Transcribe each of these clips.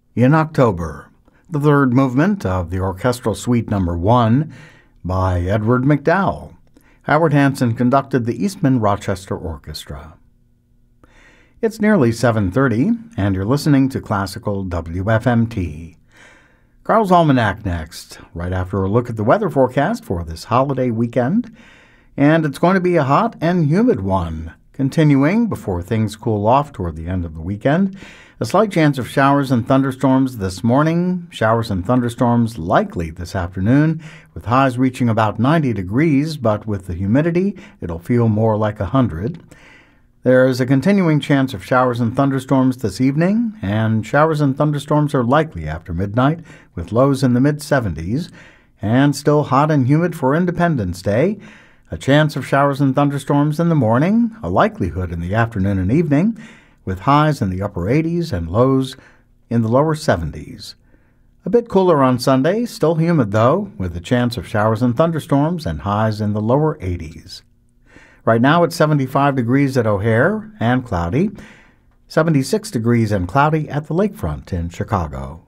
In October, the third movement of the Orchestral Suite No. 1 by Edward MacDowell. Howard Hanson conducted the Eastman Rochester Orchestra. It's nearly 7:30, and you're listening to Classical WFMT. Carl's Almanac next, right after a look at the weather forecast for this holiday weekend. And it's going to be a hot and humid one, continuing before things cool off toward the end of the weekend. A slight chance of showers and thunderstorms this morning, showers and thunderstorms likely this afternoon, with highs reaching about 90 degrees, but with the humidity, it'll feel more like 100. There is a continuing chance of showers and thunderstorms this evening, and showers and thunderstorms are likely after midnight, with lows in the mid-70s, and still hot and humid for Independence Day. A chance of showers and thunderstorms in the morning, a likelihood in the afternoon and evening, with highs in the upper 80s and lows in the lower 70s. A bit cooler on Sunday, still humid though, with a chance of showers and thunderstorms and highs in the lower 80s. Right now it's 75 degrees at O'Hare and cloudy, 76 degrees and cloudy at the lakefront in Chicago.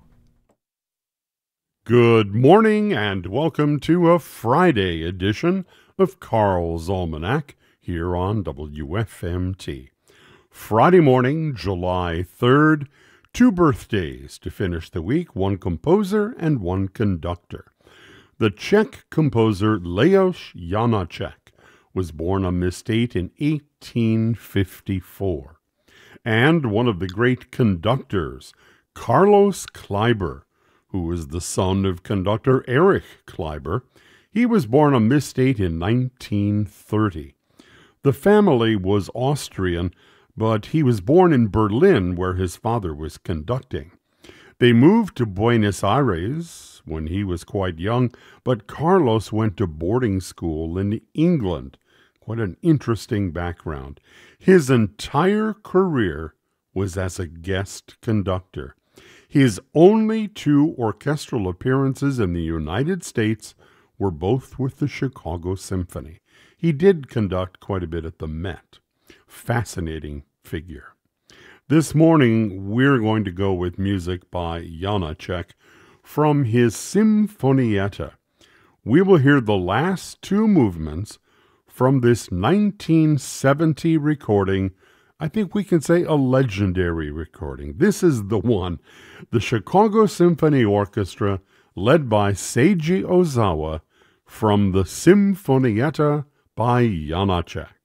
Good morning and welcome to a Friday edition of Carl's Almanac here on WFMT. Friday morning, July 3rd, two birthdays to finish the week, one composer and one conductor. The Czech composer Leos Janáček was born on this date in 1854. And one of the great conductors, Carlos Kleiber, who was the son of conductor Erich Kleiber, he was born on this date in 1930. The family was Austrian, but he was born in Berlin, where his father was conducting. They moved to Buenos Aires when he was quite young, but Carlos went to boarding school in England. Quite an interesting background. His entire career was as a guest conductor. His only two orchestral appearances in the United States were both with the Chicago Symphony. He did conduct quite a bit at the Met. Fascinating figure. This morning, we're going to go with music by Janáček from his Sinfonietta. We will hear the last two movements from this 1970 recording. I think we can say a legendary recording. This is the one. The Chicago Symphony Orchestra, led by Seiji Ozawa, from the Sinfonietta by Janáček.